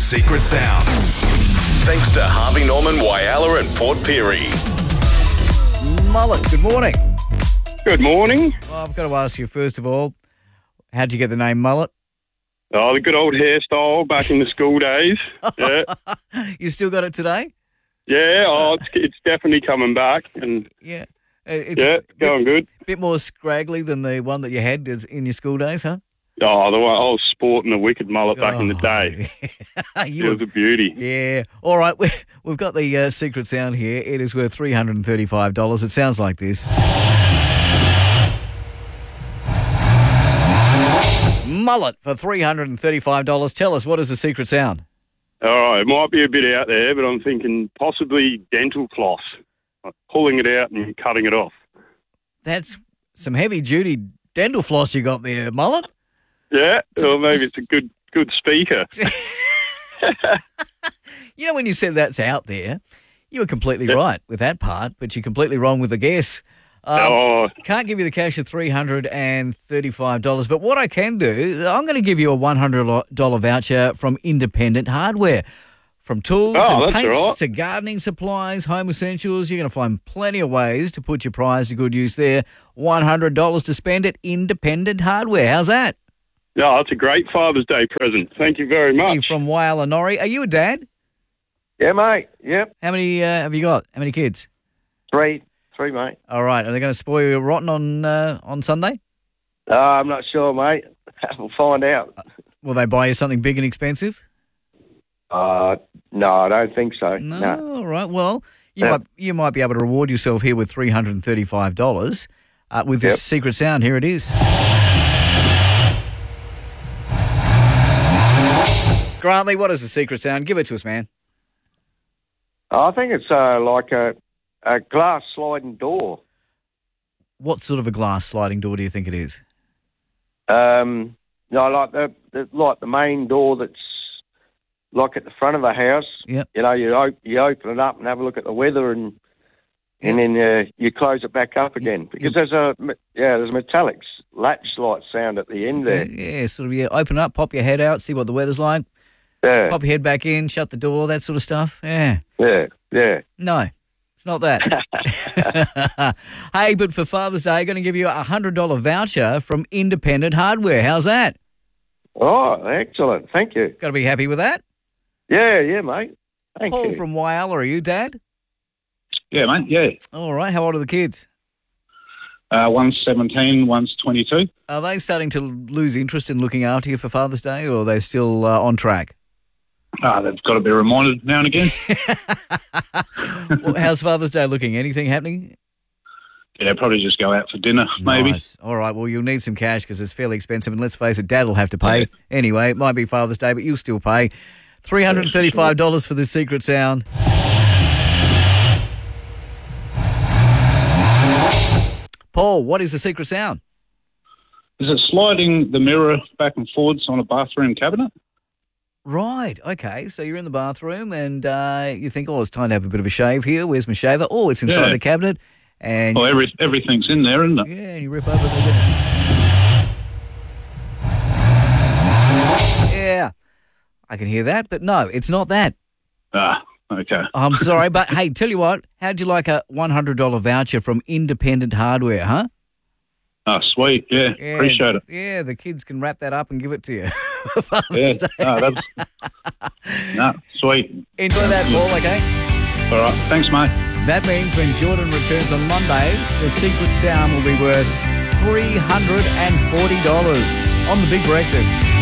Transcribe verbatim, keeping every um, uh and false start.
Secret Sound. Thanks to Harvey Norman, Whyalla and Port Pirie. Mullet, good morning. Good morning. Well, I've got to ask you, first of all, how'd you get the name Mullet? Oh, the good old hairstyle back in the school days. Yeah, You still got it today? yeah. Oh, it's, it's definitely coming back, and Yeah. Uh, It's yeah, a it's going good. bit more scraggly than the one that you had is- in your school days, huh? Oh, the one I was sporting the wicked mullet back in the day. Oh, It you was were, a beauty. yeah. All right, we, we've got the uh, secret sound here. It is worth three hundred thirty-five dollars. It sounds like this. Mullet for three hundred thirty-five dollars. Tell us, what is the secret sound? All right, it might be a bit out there, but I'm thinking possibly dental floss, like pulling it out and cutting it off. That's some heavy-duty dental floss you got there, Mullet. Yeah, or maybe it's a good good speaker. You know, when you said that's out there, you were completely right with that part, but you're completely wrong with the guess. Um, Oh, Can't give you the cash of three hundred thirty-five dollars, but what I can do, I'm going to give you a one hundred dollars voucher from Independent Hardware. From tools Oh, and that's paints all right. to gardening supplies, home essentials, you're going to find plenty of ways to put your prize to good use there. one hundred dollars to spend at Independent Hardware. How's that? yeah, that's a great Father's Day present. Thank you very You much. from Whyalla Norrie. Are you a dad? Yeah, mate. Yep. How many uh, have you got? How many kids? Three. Three, mate. All right. Are they going to spoil you rotten on uh, on Sunday? Uh, I'm not sure, mate. We'll find out. Will they buy you something big and expensive? Uh, no, I don't think so. No. No. All right. Well, you Yeah. might you might be able to reward yourself here with three hundred thirty-five dollars uh, with this Yep. secret sound. Here it is. Grantley, what is the secret sound? Give it to us, man. I think it's uh, like a, a glass sliding door. What sort of a glass sliding door do you think it is? Um, no, like the, the like the main door that's like at the front of the house. Yep. You know, you op- you open it up and have a look at the weather, and and then uh, you close it back up again because there's a me- yeah there's a metallic s- latch light sound at the end there. Yeah, sort of. Yeah, open up, pop your head out, see what the weather's like. Yeah, Pop your head back in, shut the door, that sort of stuff. Yeah. yeah, yeah. No, it's not that. Hey, but for Father's Day, going to give you a one hundred dollars voucher from Independent Hardware. How's that? Oh, excellent. Thank you. Got to be happy with that. Yeah, yeah, mate. Thank Paul you. from Whyalla, are you, Dad? Yeah, mate, yeah. All right. How old are the kids? Uh, one's seventeen, one's twenty-two. Are they starting to lose interest in looking after you for Father's Day, or are they still uh, on track? Ah, they've got to be reminded now and again. Well, how's Father's Day looking? Anything happening? Yeah, probably just go out for dinner, maybe. Nice. All right. Well, you'll need some cash because it's fairly expensive. And let's face it, Dad will have to pay. Anyway, it might be Father's Day, but you'll still pay. three hundred thirty-five dollars for this secret sound. Paul, what is the secret sound? Is it sliding the mirror back and forwards on a bathroom cabinet? Right. Okay. So you're in the bathroom and uh, you think, oh, it's time to have a bit of a shave here. Where's my shaver? Oh, it's inside Yeah. the cabinet. And Well, every, everything's in there, isn't it? yeah, and you rip open the Yeah. I can hear that, but no, it's not that. Ah, okay. I'm sorry, but hey, tell you what, how'd you like a one hundred dollars voucher from Independent Hardware, huh? Ah, sweet. Yeah, Yeah, appreciate it. Yeah, the kids can wrap that up and give it to you. Yeah, Father's Day. no, that's, no, sweet. Enjoy that, Paul, okay? All right, thanks, mate. That means when Jordan returns on Monday, the secret sound will be worth three hundred forty dollars on The Big Breakfast.